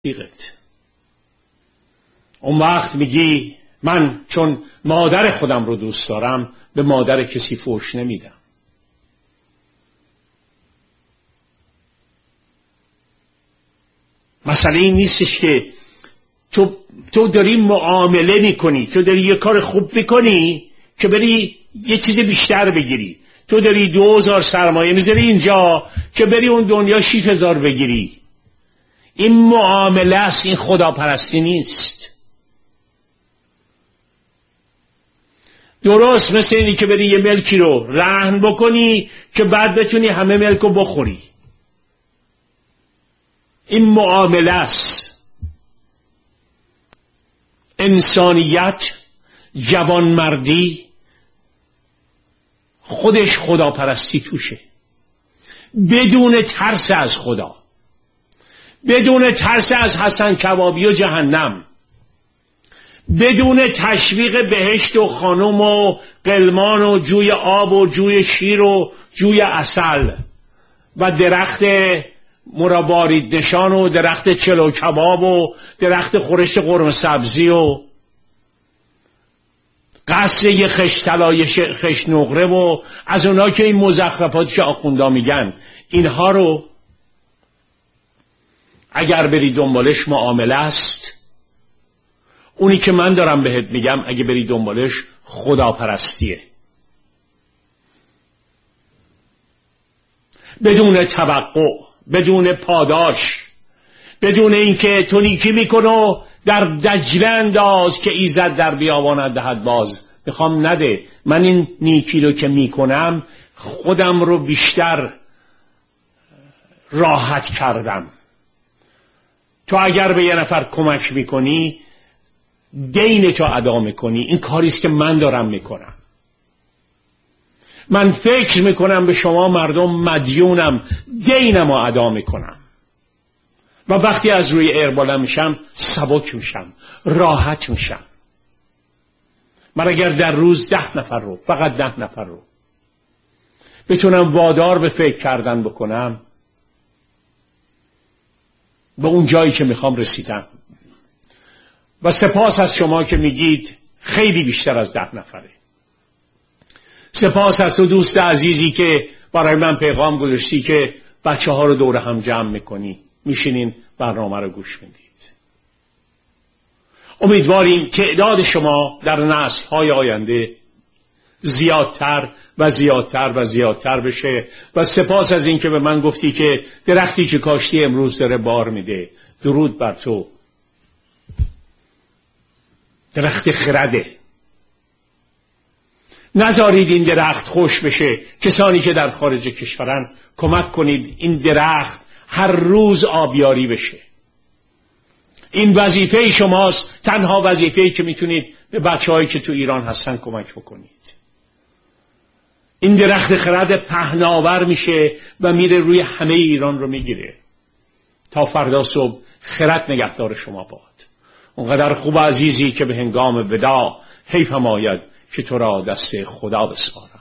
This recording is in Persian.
تطبیقت. اون وقت میگی من چون مادر خودم رو دوست دارم به مادر کسی فحش نمیدم. مسئله این نیستش که تو داری معامله میکنی، تو داری یه کار خوب میکنی که بری یه چیز بیشتر بگیری، تو داری 2000 سرمایه میذاری اینجا که بری اون دنیا 6000 بگیری. این معامله است، این خداپرستی نیست. درست مثل اینی که بری یه ملکی رو رهن بکنی که بعد بتونی همه ملک رو بخوری. این معامله است. انسانیت، جوانمردی، خودش خداپرستی توشه، بدون ترس از خدا، بدون ترس از حسن کبابی و جهنم، بدون تشویق بهشت و خانم و قلمان و جوی آب و جوی شیر و جوی عسل و درخت مربارید نشان و درخت چلو کباب و درخت خورش قرمه سبزی و قصر یه خش طلای خش نقره و از اونا که این مزخرفاتی که آخوندا میگن، اینها رو اگر بری دنبالش معامله است. اونی که من دارم بهت میگم اگه بری دنبالش خداپرستیه، بدون توقع، بدون پاداش، بدون اینکه تو نیکی میکنو در دجله انداز که ایزد در بیابان دهد باز. میخوام نده، من این نیکی رو که میکنم خودم رو بیشتر راحت کردم. تو اگر به یه نفر کمک میکنی دین تو ادا میکنی. این کاریست که من دارم میکنم. من فکر میکنم به شما مردم مدیونم، دینم رو ادا میکنم و وقتی از روی ارباله میشم سبک میشم، راحت میشم. من اگر در روز 10 نفر رو، فقط 10 نفر رو بتونم وادار به فکر کردن بکنم، به اون جایی که میخوام رسیدم. و سپاس از شما که میگید خیلی بیشتر از 10 نفره. سپاس از تو دوست عزیزی که برای من پیغام گذاشتی که بچه ها رو دور هم جمع میکنی، میشینین برنامه رو گوش میدید. امیدواریم تعداد شما در نسل‌های آینده زیادتر و زیادتر و زیادتر بشه. و سپاس از این که به من گفتی که درختی که کاشتی امروز داره بار میده. درود بر تو. درخت خرده. نذارید این درخت خوش بشه. کسانی که در خارج کشورن کمک کنید این درخت هر روز آبیاری بشه. این وظیفه شماست، تنها وظیفه‌ای که میتونید به بچه‌هایی که تو ایران هستن کمک بکنید. این درخت خرد پهناور میشه و میره روی همه ایران رو میگیره. تا فردا صبح خرد نگهدار شما باد. اونقدر خوب عزیزی که به هنگام وداع حیفم آید که تو را دست خدا بسپارم.